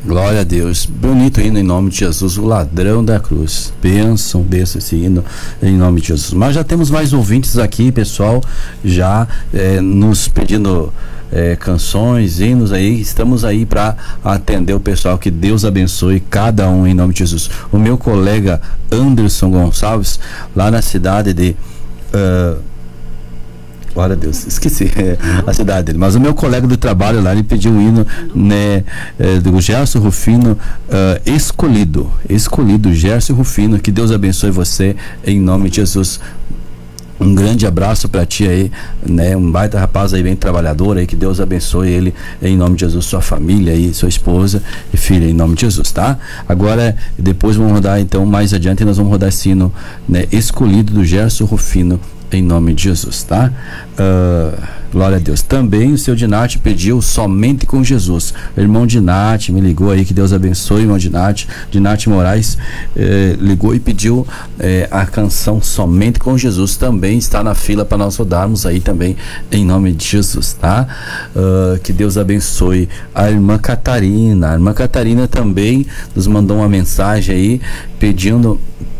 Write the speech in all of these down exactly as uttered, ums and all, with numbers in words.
Glória a Deus. Bonito hino em nome de Jesus, o ladrão da cruz. Bênção, bênção esse hino em nome de Jesus. Mas já temos mais ouvintes aqui, pessoal, já é, nos pedindo é, canções, hinos aí. Estamos aí para atender o pessoal. Que Deus abençoe cada um em nome de Jesus. O meu colega Anderson Gonçalves, lá na cidade de... Uh, Glória a Deus, esqueci é, a cidade dele, mas o meu colega do trabalho lá, ele pediu um hino, né, é, do Gerson Rufino, uh, escolhido, escolhido, Gerson Rufino. Que Deus abençoe você em nome de Jesus. Um grande abraço para ti aí, né? Um baita rapaz aí, bem trabalhador aí. Que Deus abençoe ele em nome de Jesus, sua família aí, sua esposa e filha, em nome de Jesus, tá? Agora, depois vamos rodar, então, mais adiante nós vamos rodar esse hino, né, escolhido, do Gerson Rufino, em nome de Jesus, tá? Uh, glória a Deus. Também o seu Dinati pediu Somente com Jesus. O irmão Dinati me ligou aí, que Deus abençoe, irmão Dinati. Dinati Moraes eh, ligou e pediu eh, a canção Somente com Jesus. Também está na fila para nós rodarmos aí também, em nome de Jesus, tá? Uh, que Deus abençoe a irmã Catarina. A irmã Catarina também nos mandou uma mensagem aí pedindo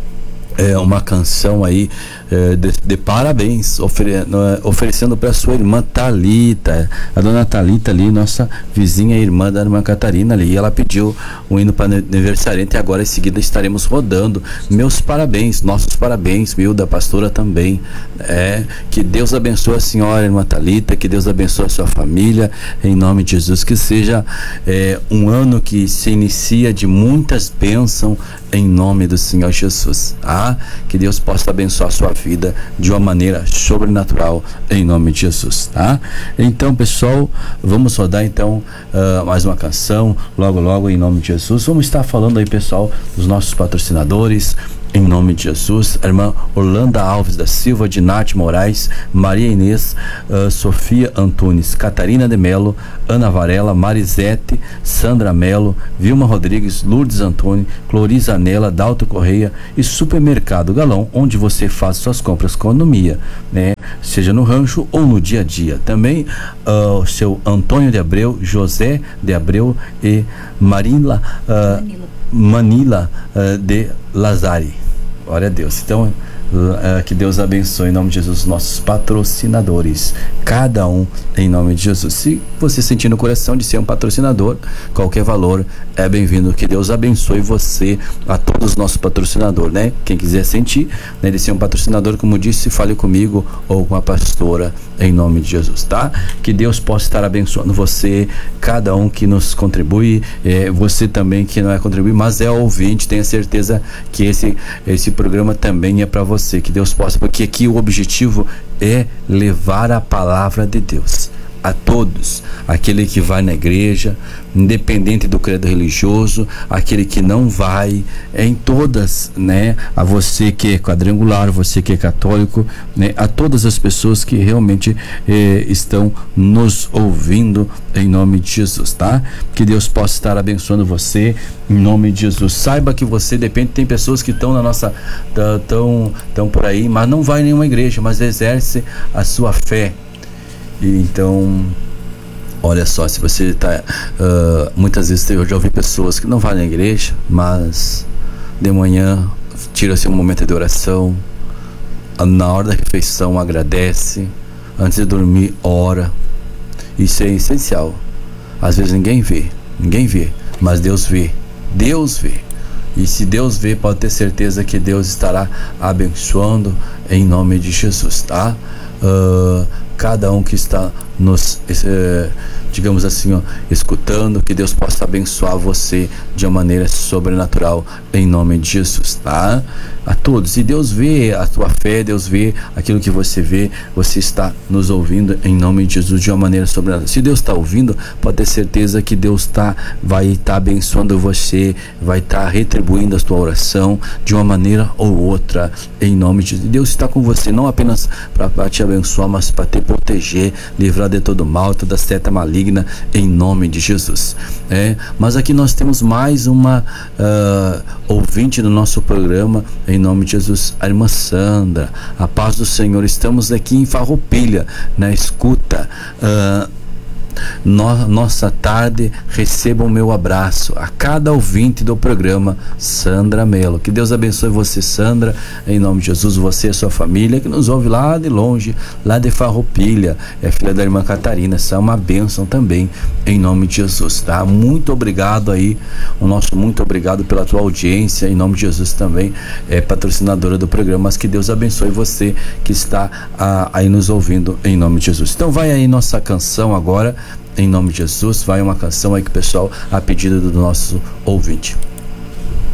É uma canção aí é, de, de parabéns, ofere, oferecendo para sua irmã Thalita, a dona Thalita ali, nossa vizinha irmã da irmã Catarina ali. Ela pediu um hino para aniversariante e agora em seguida estaremos rodando. Meus parabéns, nossos parabéns, viu, da pastora também. É, que Deus abençoe a senhora, irmã Thalita, que Deus abençoe a sua família, em nome de Jesus. Que seja é, um ano que se inicia de muitas bênçãos, em nome do Senhor Jesus. Ah, que Deus possa abençoar a sua vida de uma maneira sobrenatural, em nome de Jesus, tá? Então, pessoal, vamos rodar então uh, mais uma canção, logo logo, em nome de Jesus. Vamos estar falando aí, pessoal, dos nossos patrocinadores, em nome de Jesus. A irmã Orlando Alves da Silva, Dinati Moraes, Maria Inês, uh, Sofia Antunes, Catarina de Melo, Ana Varela, Marisete, Sandra Melo, Vilma Rodrigues, Lourdes Antônio, Cloriza Anela, Dalto Correia e Supermercado Galão, onde você faz suas compras com economia, né? Seja no rancho ou no dia a dia. Também uh, o seu Antônio de Abreu, José de Abreu e Marila, uh, Manila, Manila uh, de Lazari. Glória a Deus. Então, uh, que Deus abençoe em nome de Jesus os nossos patrocinadores, cada um em nome de Jesus. Se você sentir no coração de ser um patrocinador, qualquer valor é bem-vindo. Que Deus abençoe você, a todos os nossos patrocinadores, né? Quem quiser sentir, né, de ser um patrocinador, como disse, fale comigo ou com a pastora, em nome de Jesus, tá? Que Deus possa estar abençoando você, cada um que nos contribui, é, você também que não é contribuir, mas é ouvinte, tenha certeza que esse, esse programa também é para você. Que Deus possa, porque aqui o objetivo é levar a palavra de Deus a todos, aquele que vai na igreja, independente do credo religioso, aquele que não vai, em todas, né, a você que é quadrangular, você que é católico, né, a todas as pessoas que realmente eh, estão nos ouvindo, em nome de Jesus, tá? Que Deus possa estar abençoando você, em nome de Jesus. Saiba que você depende, tem pessoas que estão na nossa, estão estão por aí, mas não vai em nenhuma igreja, mas exerce a sua fé. E então, olha só, se você está uh, muitas vezes eu já ouvi pessoas que não vão na igreja, mas de manhã tira-se um momento de oração, na hora da refeição agradece, antes de dormir ora. Isso é essencial. Às vezes ninguém vê, ninguém vê, mas Deus vê, Deus vê. E se Deus vê, pode ter certeza que Deus estará abençoando em nome de Jesus, tá? Uh, cada um que está nos, eh, digamos assim, ó, escutando, que Deus possa abençoar você de uma maneira sobrenatural, em nome de Jesus, tá? A todos. E Deus vê a tua fé, Deus vê aquilo que você vê, você está nos ouvindo em nome de Jesus de uma maneira sobrenatural. Se Deus está ouvindo, pode ter certeza que Deus tá, vai estar tá abençoando você, vai estar tá retribuindo a tua oração de uma maneira ou outra, em nome de Jesus. Deus está com você, não apenas para te abençoar, mas para te proteger, livrar de todo mal, toda seta maligna, em nome de Jesus. É, mas aqui nós temos mais uma uh, ouvinte no nosso programa, em nome de Jesus, a irmã Sandra. A paz do Senhor. Estamos aqui em Farroupilha, na escuta. Uh, no, nossa tarde, recebam o meu abraço a cada ouvinte do programa Sandra Mello. Que Deus abençoe você, Sandra, em nome de Jesus, você e sua família que nos ouve lá de longe, lá de Farroupilha, é filha da irmã Catarina. Essa é uma bênção também, em nome de Jesus, tá? Muito obrigado aí, o nosso muito obrigado pela tua audiência, em nome de Jesus também, é patrocinadora do programa, mas que Deus abençoe você que está ah, aí nos ouvindo, em nome de Jesus. Então vai aí nossa canção agora, em nome de Jesus, vai uma canção aí que o pessoal, a pedido do nosso ouvinte.